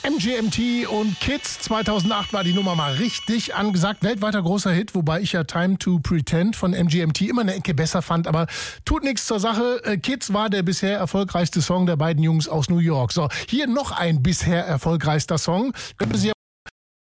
MGMT und Kids. 2008 war die Nummer mal richtig angesagt. Weltweiter großer Hit, wobei ich ja Time to Pretend von MGMT immer eine Ecke besser fand. Aber tut nichts zur Sache. Kids war der bisher erfolgreichste Song der beiden Jungs aus New York. So, hier noch ein bisher erfolgreichster Song. Können Sie